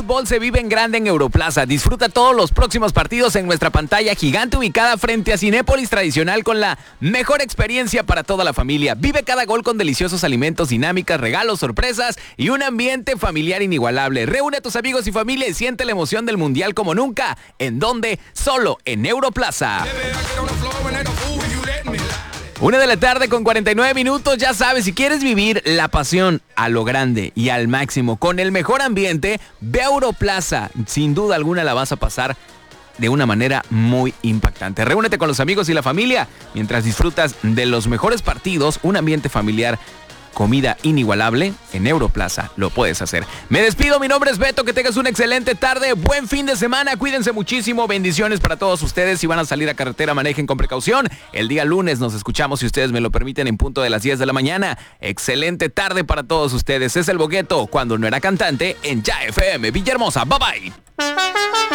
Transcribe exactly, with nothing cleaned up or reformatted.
Fútbol se vive en grande en Europlaza. Disfruta todos los próximos partidos en nuestra pantalla gigante ubicada frente a Cinépolis Tradicional con la mejor experiencia para toda la familia. Vive cada gol con deliciosos alimentos, dinámicas, regalos, sorpresas y un ambiente familiar inigualable. Reúne a tus amigos y familia y siente la emoción del Mundial como nunca. ¿En dónde? Solo en Europlaza. Una de la tarde con cuarenta y nueve minutos, ya sabes, si quieres vivir la pasión a lo grande y al máximo, con el mejor ambiente, ve a Europlaza. Sin duda alguna la vas a pasar de una manera muy impactante. Reúnete con los amigos y la familia mientras disfrutas de los mejores partidos, un ambiente familiar, comida inigualable. En Europlaza lo puedes hacer. Me despido, mi nombre es Beto, que tengas una excelente tarde, buen fin de semana, cuídense muchísimo, bendiciones para todos ustedes. Si van a salir a carretera, manejen con precaución. El día lunes nos escuchamos, si ustedes me lo permiten, en punto de las diez de la mañana. Excelente tarde para todos ustedes. Es el Bogueto, cuando no era cantante, en Ya F M Villahermosa. Bye bye.